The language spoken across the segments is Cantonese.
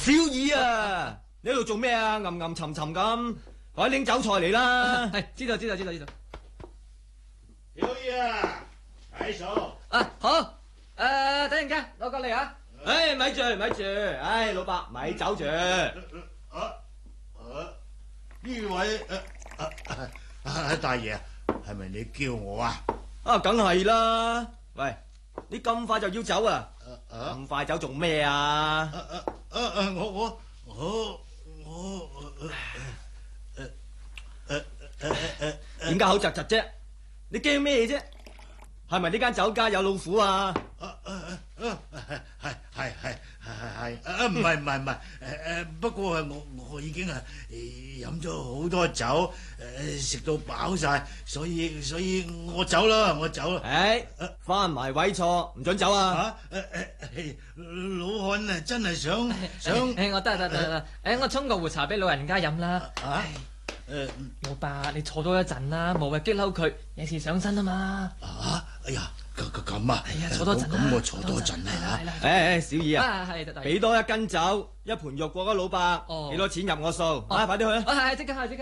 小二啊，你喺度做咩啊？吟吟沉沉咁，快拎酒菜嚟啦！ 係知道。 小二啊，睇數。 好，等陣間攞過嚟啊！ 咪住，老伯咪走住。 呢位大爺，係咪你叫我啊？ 梗係啦。喂，你咁快就要走啊？咁快走做咩啊？ 我點解口窒窒啫？你驚咩啫？係咪呢間酒家有老虎啊？ 係，唔係，不過我已經飲咗好多酒，食到飽晒，所以我走啦。 翻埋位坐，唔准走啊！ 老漢啊，真係想， 我得，我沖個壺茶俾老人家飲啦。老伯，你坐多一陣啦，無謂激嬲佢，有事上身啊嘛。 哎呀，咁啊！ 係啊，坐多陣啦。 咁我坐多陣啦。 小二啊，俾多一斤酒，一盤肉過咗老伯，幾多錢入我數？快啲去啦！ 係，即刻去。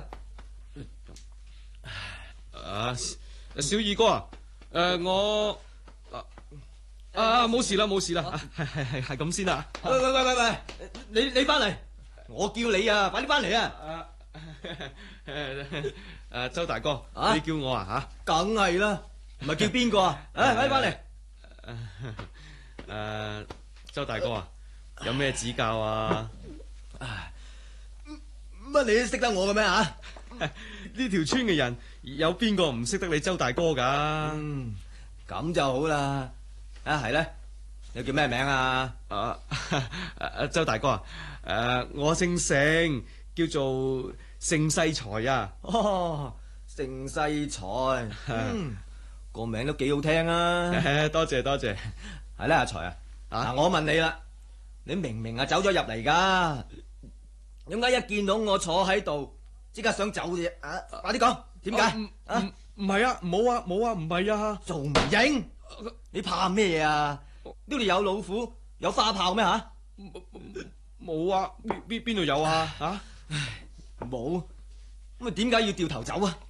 小二哥啊，我冇事啦，係咁先啦。 喂，你翻嚟，我叫你啊，快啲翻嚟啊！ 周大哥，你叫我啊吓？ 梗係啦，唔係叫邊個啊？快啲翻嚟！周大哥啊，有咩指教啊？ 乜你都識得我嘅咩啊？ 呢條村嘅人有邊個唔識得你周大哥噶？ 咁就好啦。係咧，你叫咩名啊？ 周大哥啊，我姓盛，叫做盛世才啊。 盛世才，個名都幾好聽啊！ 多謝。 係啦，阿才啊，我問你啦，你明明走咗入嚟噶，點解一見到我坐喺度，即刻想走啫？快啲講，點解？ 唔係啊，冇啊，唔係啊， 做唔認？你怕咩啊？呢度有老虎，有花炮咩吓？ 冇啊，邊度有啊？ 冇，咁點解要掉頭走啊？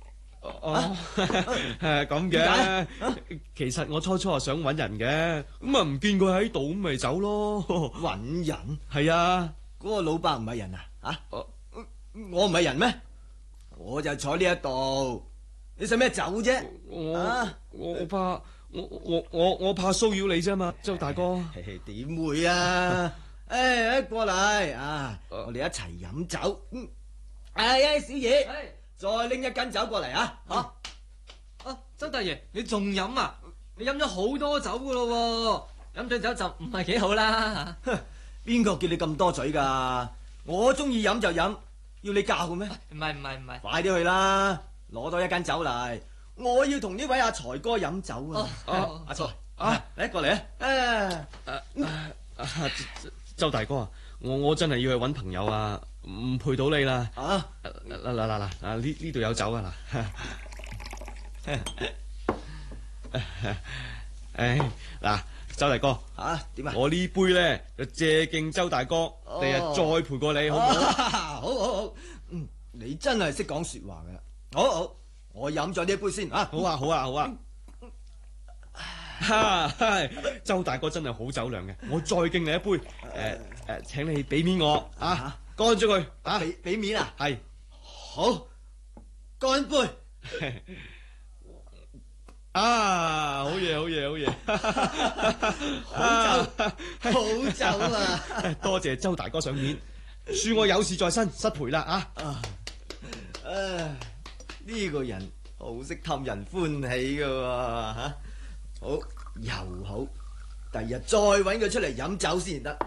咁嘅，其實我初係想搵人嘅，咁唔見佢喺度，咁咪走咯。 搵人？ 係啊， 嗰個老伯唔係人啊？我唔係人咩？我就坐呢一度，你使咩走啫？ 我怕騷擾你啫嘛，周大哥。 點會啊？過嚟啊！我哋一齊飲酒。小爺，再拎一斤酒過嚟啊！ 周大爺，你仲飲啊？你飲咗好多酒噶咯，飲醉酒就唔係幾好啦。 邊個叫你咁多嘴噶？我中意飲就飲，要你教嘅咩？ 唔係， 快啲去啦！攞多一斤酒嚟，我要同呢位阿財哥飲酒啊！阿財，嚟過嚟啊！ 周大哥啊，我真係要去搵朋友啊，唔陪到你啦。嗱，呢度有酒啊嗱，周大哥點啊？ 我呢杯咧就借敬周大哥，第日再陪過你，好唔好？ 好，你真係識講說話噶啦。好，我飲咗呢一杯先啊！ 好啊！周大哥真係好酒量嘅，我再敬你一杯。請你俾面我啊，乾咗佢啊！ 俾面啊？ 係， 好，乾杯。 好嘢！ 好酒啊！ 多謝周大哥賞面，恕我有事在身，失陪啦啊！ 呢個人好識氹人歡喜噶喎吓，好又好，第日再搵佢出嚟飲酒先得。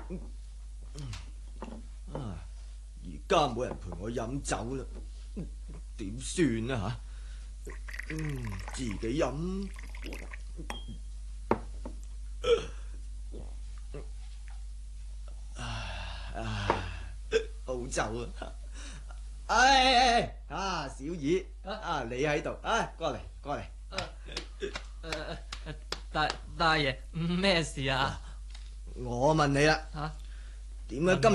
而家冇人陪我飲酒啦，點算啊吓？自己飲。好酒啊！小二你喺度過嚟。 大爺咩事啊？ 我問你啦，點解今